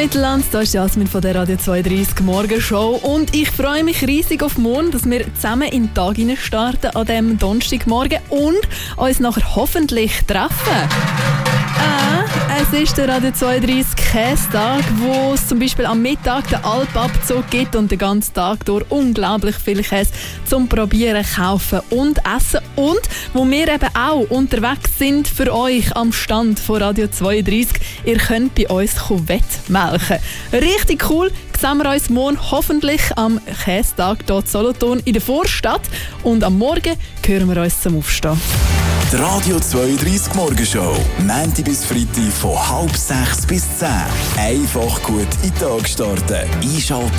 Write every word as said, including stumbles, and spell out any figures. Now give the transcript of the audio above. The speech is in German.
Mittelland, da ist Jasmin von der Radio zweiunddreißig Morgenshow und ich freue mich riesig auf morgen, dass wir zusammen in den Tag starten an diesem Donnerstagmorgen und uns nachher hoffentlich treffen. Äh, es ist der Radio zweiunddreißig Käsetag, wo es zum Beispiel am Mittag den Alpabzug gibt und den ganzen Tag durch unglaublich viel Käse zum Probieren, Kaufen und Essen. Und wo wir eben auch unterwegs sind für euch am Stand von Radio zweiunddreißig. Ihr könnt bei uns wettmelken. Richtig cool. Sehen wir uns morgen hoffentlich am Käsetag hier in Solothurn in der Vorstadt. Und am Morgen hören wir uns zum Aufstehen. Die Radio zweiunddreißig Morgenshow. Montag bis Freitag von halb sechs bis zehn. Einfach gut in den Tag starten. Einschalten